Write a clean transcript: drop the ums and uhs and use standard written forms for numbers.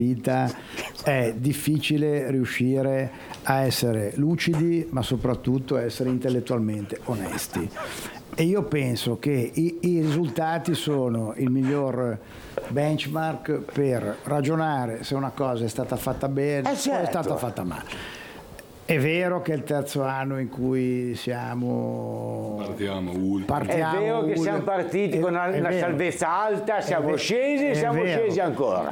vita è difficile riuscire a essere lucidi, ma soprattutto a essere intellettualmente onesti. E io penso che i risultati sono il miglior benchmark per ragionare se una cosa è stata fatta bene o è stata fatta male. È vero che è il terzo anno in cui partiamo è vero che siamo partiti con una salvezza alta, siamo scesi e siamo scesi ancora.